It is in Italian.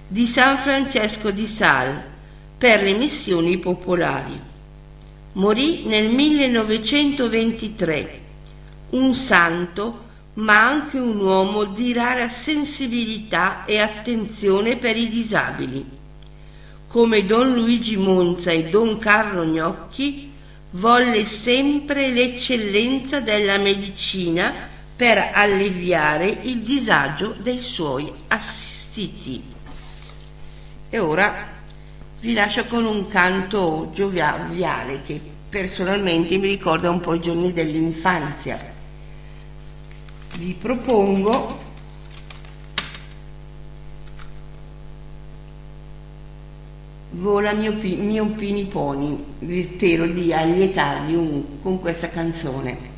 di San Francesco di Sales per le missioni popolari. Morì nel 1923, un santo ma anche un uomo di rara sensibilità e attenzione per i disabili. Come Don Luigi Monza e Don Carlo Gnocchi, volle sempre l'eccellenza della medicina per alleviare il disagio dei suoi assistiti. E ora vi lascio con un canto gioviale che personalmente mi ricorda un po' i giorni dell'infanzia. Vi propongo Vola mio Piniponi, spero di allietarvi con questa canzone.